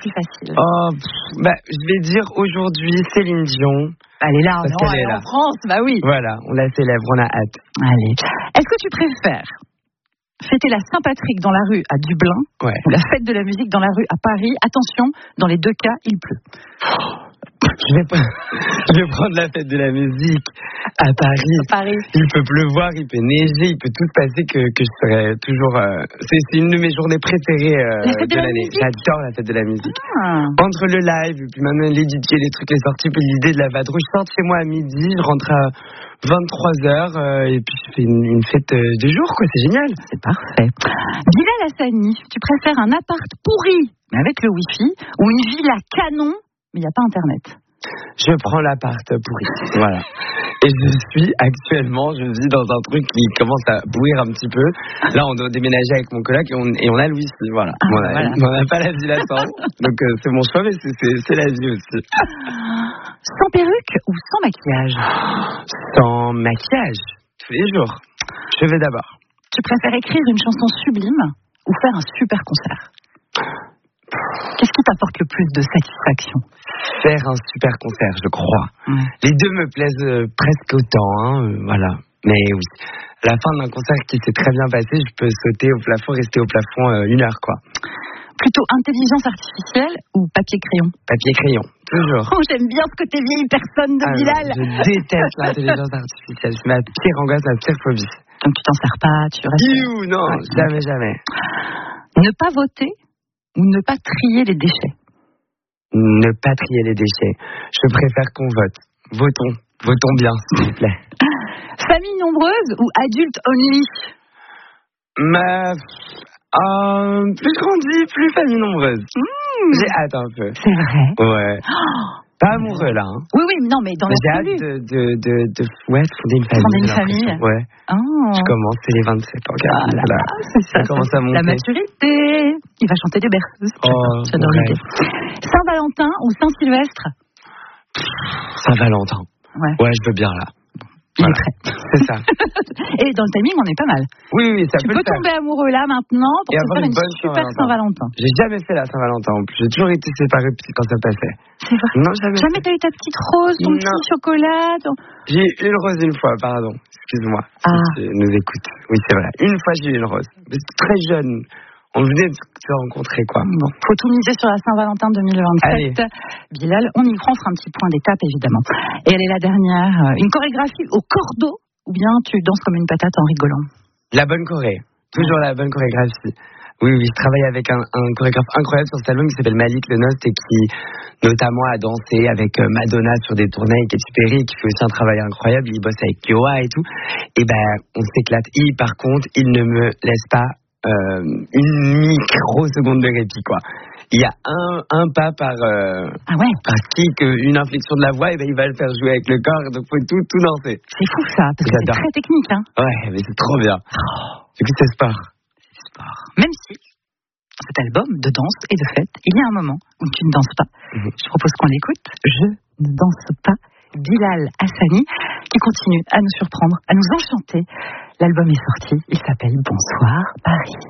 plus facile? Je vais dire aujourd'hui Céline Dion. Elle est là, elle est là. En France, bah oui. Voilà, on la célèbre, on a hâte. Allez. Est-ce que tu préfères fêter la Saint-Patrick dans la rue à Dublin ou la fête de la musique dans la rue à Paris? Attention, dans les deux cas, il pleut. Je vais prendre la fête de la musique à Paris. Il peut pleuvoir, il peut neiger, il peut tout se passer que je serai toujours... C'est une de mes journées préférées de l'année. J'adore la fête de la musique. Entre le live, et puis maintenant les DJ, les trucs, les sorties, puis l'idée de la vadrouille. Je sors de chez moi à midi, je rentre à 23h, et puis je fais une fête de jour, quoi. C'est génial. C'est parfait. Bilal Hassani, tu préfères un appart pourri, mais avec le wifi, ou une villa canon, mais il n'y a pas Internet? Je prends l'appart pourri. Voilà. Et je vis dans un truc qui commence à bouillir un petit peu. Là, on doit déménager avec mon coloc et on a le wifi. Voilà. On n'a pas la vie là-dedans. Donc, c'est mon choix, mais c'est la vie aussi. Sans perruque ou sans maquillage? Sans maquillage. Tous les jours. Je vais d'abord. Tu préfères écrire une chanson sublime ou faire un super concert? Qu'est-ce qui t'apporte le plus de satisfaction? Faire un super concert, je crois. Les deux me plaisent presque autant, voilà. Mais oui, à la fin d'un concert qui s'est très bien passé, je peux sauter au plafond, rester au plafond 1 heure, quoi. Plutôt intelligence artificielle ou papier-crayon? Papier-crayon, toujours. Oh, j'aime bien ce côté vieille personne de Bilal. Je déteste l'intelligence artificielle, c'est ma pire angoisse, ma pire phobie. Donc tu t'en sers pas, tu restes... Non, jamais. Ne pas voter ou ne pas trier les déchets? Ne pas trier les déchets. Je préfère qu'on vote. Votons bien, s'il vous plaît. Famille nombreuse ou adulte only? Plus grandi, plus famille nombreuse. J'ai hâte un peu. C'est vrai? Ouais. Pas amoureux là. Oui, non, mais dans l'absolu. J'ai hâte de fonder une famille. Fonder une famille. Ouais. Je commence, c'est les 27 ans. C'est ça. Commence à monter. La maturité. Il va chanter des berceuses. J'adore l'idée. Saint-Valentin ou Saint-Sylvestre? Saint-Valentin. Ouais, je veux bien là. Il est prêt. C'est ça. Et dans le timing, on est pas mal. Oui, ça peut le faire. Tu peux tomber amoureux là maintenant pour te faire une super Saint-Valentin. J'ai jamais fait la Saint-Valentin. J'ai toujours été séparé quand ça passait. C'est vrai? Non, jamais. Jamais t'as eu ta petite rose, ton petit chocolat? J'ai eu une rose une fois, pardon. Excuse-moi. Si tu nous écoutes. Oui, c'est vrai. Une fois, j'ai eu une rose. Mais c'était très jeune. On venait de se rencontrer, quoi. Bon, faut tout miser sur la Saint-Valentin 2027. Allez. Bilal, on y croit, on fera un petit point d'étape, évidemment. Et elle est la dernière. Une chorégraphie au cordeau, ou bien tu danses comme une patate en rigolant? La bonne choré. Toujours la bonne chorégraphie. Oui, je travaille avec un chorégraphe incroyable sur cet album qui s'appelle Malik Lenost et qui, notamment, a dansé avec Madonna sur des tournées, et Katy Perry, qui fait aussi un travail incroyable. Il bosse avec Kiowa et tout. Et on s'éclate. Par contre, il ne me laisse pas une microseconde de répit, quoi. Il y a un pas par kick, une inflexion de la voix, il va le faire jouer avec le corps, donc faut tout danser. C'est fou ça, parce que c'est très technique, hein. Ouais, mais c'est trop bien. Du coup, c'est sport. Même si cet album de danse et de fête, il y a un moment où tu ne danses pas. Je propose qu'on l'écoute. Je ne danse pas. Bilal Hassani, qui continue à nous surprendre, à nous enchanter. L'album est sorti, il s'appelle Bonsoir Paris.